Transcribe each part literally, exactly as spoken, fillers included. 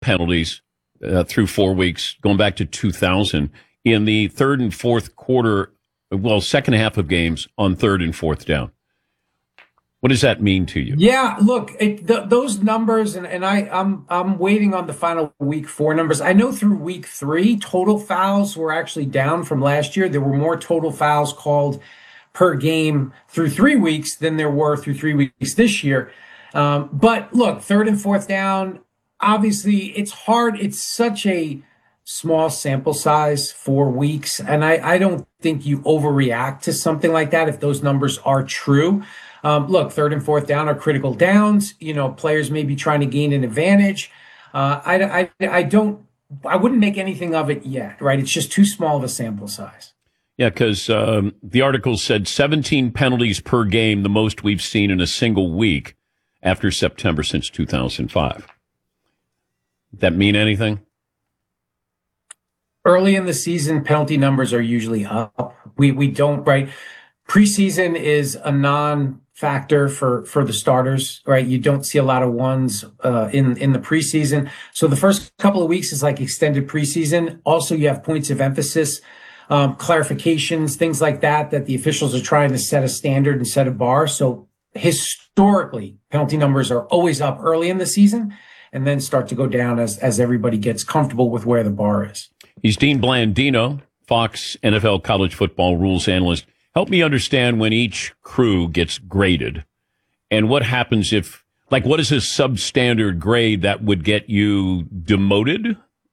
penalties uh, through four weeks, going back to two thousand. In the third and fourth quarter, well, second half of games on third and fourth down. What does that mean to you? Yeah, look, it, th- those numbers, and, and I, I'm I'm waiting on the final week four numbers. I know through week three, total fouls were actually down from last year. There were more total fouls called per game through three weeks than there were through three weeks this year. Um, but look, third and fourth down, obviously it's hard. It's such a small sample size, four weeks. And I, I don't think you overreact to something like that if those numbers are true. Um, look, third and fourth down are critical downs. You know, players may be trying to gain an advantage. Uh, I, I, I don't, I wouldn't make anything of it yet, right? It's just too small of a sample size. Yeah, because um, the article said seventeen penalties per game, the most we've seen in a single week after September since two thousand five. That mean anything? Early in the season, penalty numbers are usually up. We we don't, right? Preseason is a non-factor for, for the starters, right? You don't see a lot of ones uh, in, in the preseason. So the first couple of weeks is like extended preseason. Also, you have points of emphasis, um, clarifications, things like that, that the officials are trying to set a standard and set a bar. So historically, penalty numbers are always up early in the season and then start to go down as, as everybody gets comfortable with where the bar is. He's Dean Blandino, Fox N F L college football rules analyst. Help me understand when each crew gets graded and what happens if, like, what is a substandard grade that would get you demoted?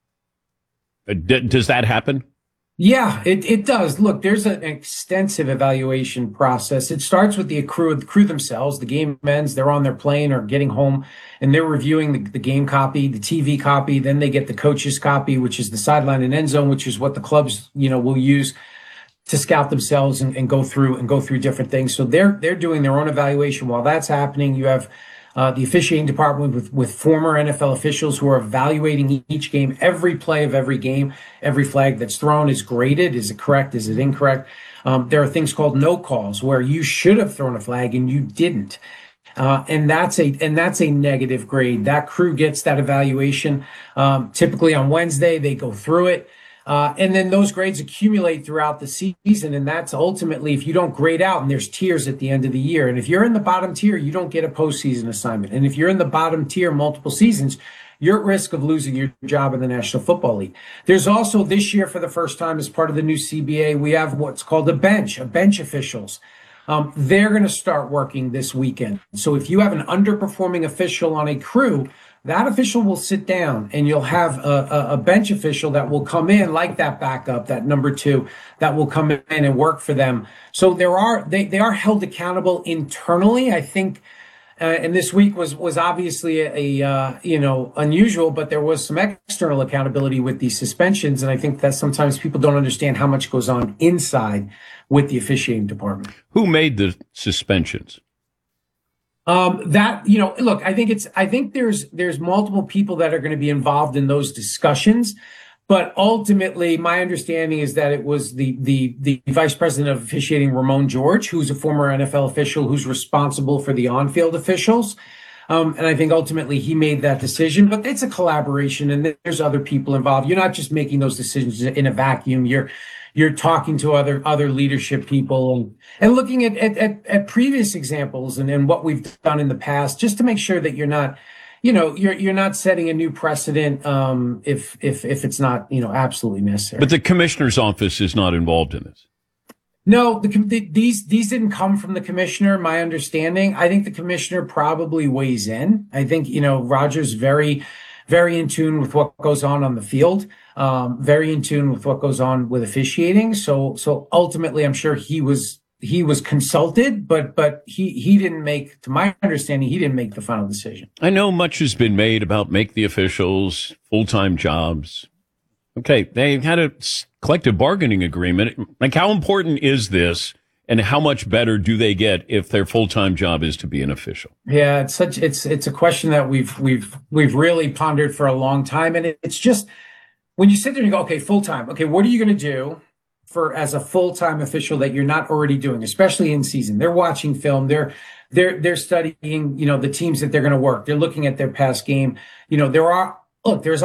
D- does that happen? Yeah, it, it does. Look, there's an extensive evaluation process. It starts with the crew, the crew themselves. The game ends, they're on their plane or getting home, and they're reviewing the, the game copy, the T V copy. Then they get the coach's copy, which is the sideline and end zone, which is what the clubs, you know, will use to scout themselves and, and go through and go through different things. So they're they're doing their own evaluation. While that's happening, you have uh, the officiating department with, with former N F L officials who are evaluating each game, every play of every game, every flag that's thrown is graded. Is it correct? Is it incorrect? Um, there are things called no calls where you should have thrown a flag and you didn't. Uh, and that's a and that's a negative grade. That crew gets that evaluation. Um, typically on Wednesday, they go through it. Uh, and then those grades accumulate throughout the season. And that's ultimately, if you don't grade out, and there's tiers at the end of the year. And if you're in the bottom tier, you don't get a postseason assignment. And if you're in the bottom tier multiple seasons, you're at risk of losing your job in the National Football League. There's also this year, for the first time, as part of the new C B A, we have what's called a bench, a bench officials. Um, they're going to start working this weekend. So if you have an underperforming official on a crew, that official will sit down and you'll have a, a, a bench official that will come in like that backup, that number two, that will come in and work for them. So there are, they, they are held accountable internally. I think, uh, and this week was, was obviously a, a uh, you know, unusual, but there was some external accountability with these suspensions. And I think that sometimes people don't understand how much goes on inside with the officiating department. Who made the suspensions? Um, that, you know, look, I think it's, I think there's, there's multiple people that are going to be involved in those discussions, but ultimately my understanding is that it was the, the, the vice president of officiating, Ramon George, who's a former N F L official who's responsible for the on-field officials. Um, and I think ultimately he made that decision, but it's a collaboration and there's other people involved. You're not just making those decisions in a vacuum. You're, You're talking to other other leadership people and, and looking at, at, at, at previous examples and, and what we've done in the past, just to make sure that you're not, you know, you're you're not setting a new precedent um, if if if it's not, you know, absolutely necessary. But the commissioner's office is not involved in this. No, the, the, these these didn't come from the commissioner. My understanding, I think the commissioner probably weighs in. I think, you know, Roger's very, very in tune with what goes on on the field. Um, very in tune with what goes on with officiating. So, so ultimately, I'm sure he was he was consulted, but but he he didn't make, to my understanding, he didn't make the final decision. I know much has been made about make the officials full-time jobs. Okay, they had a collective bargaining agreement. Like, how important is this, and how much better do they get if their full-time job is to be an official? Yeah, it's such it's it's a question that we've we've we've really pondered for a long time, and it, it's just. When you sit there and you go, okay, full-time, okay, what are you going to do for as a full-time official that you're not already doing, especially in season? They're watching film. They're, they're, they're studying, you know, the teams that they're going to work. They're looking at their past game. You know, there are, look, there's